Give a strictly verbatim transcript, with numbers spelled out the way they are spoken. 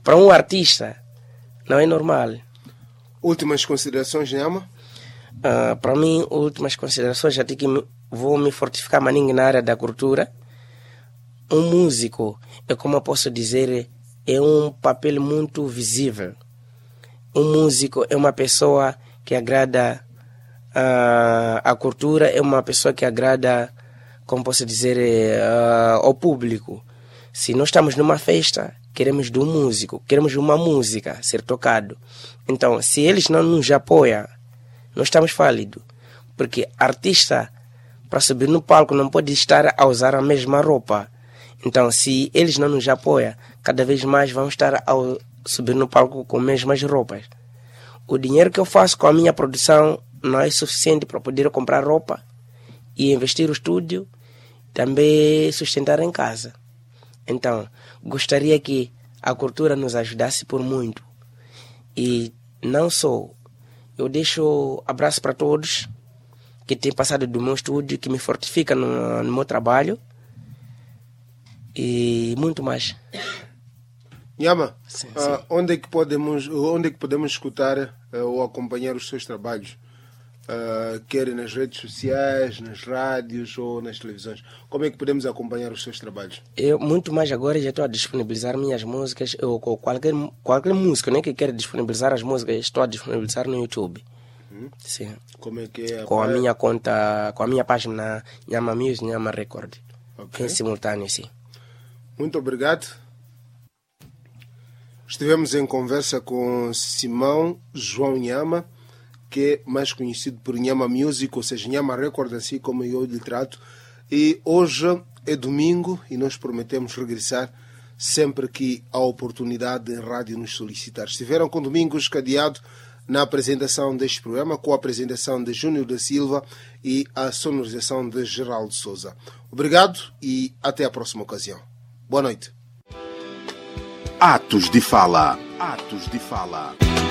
para um artista não é normal. Últimas considerações, Nhama? Uh, para mim, últimas considerações, já que me, vou me fortificar maninho na área da cultura. Um músico, é como eu posso dizer, é um papel muito visível. Um músico é uma pessoa que agrada uh, a cultura, é uma pessoa que agrada, como posso dizer, uh, ao público. Se nós estamos numa festa, queremos de um músico, queremos de uma música ser tocado. Então, se eles não nos apoiam, nós estamos falidos. Porque artista, para subir no palco, não pode estar a usar a mesma roupa. Então, se eles não nos apoiam, cada vez mais vão estar a subir no palco com as mesmas roupas. O dinheiro que eu faço com a minha produção não é suficiente para poder comprar roupa e investir no estúdio, também sustentar em casa. Então, gostaria que a cultura nos ajudasse por muito. E não só, eu deixo abraço para todos que têm passado do meu estúdio, que me fortifica no, no meu trabalho e muito mais. Nhama, sim, uh, sim. Onde, é que podemos, onde é que podemos escutar uh, ou acompanhar os seus trabalhos? Uh, quer nas redes sociais, nas rádios ou nas televisões? Como é que podemos acompanhar os seus trabalhos? Eu, muito mais agora, já estou a disponibilizar minhas músicas, ou qualquer, qualquer música, nem que queira disponibilizar as músicas, estou a disponibilizar no YouTube. Hum? Sim. Como é que é? A com a pa... minha conta, com a minha página Nhama Music, Nhama Record. Okay. Em simultâneo, sim. Muito obrigado. Estivemos em conversa com Simão João Nhama, que é mais conhecido por Nhama Music, ou seja, Nhama Record, assim como eu lhe trato. E hoje é domingo e nós prometemos regressar sempre que a oportunidade em rádio nos solicitar. Estiveram com Domingos Cadeado na apresentação deste programa, com a apresentação de Júnior da Silva e a sonorização de Geraldo Souza. Obrigado e até a próxima ocasião. Boa noite. Atos de Fala. Atos de Fala.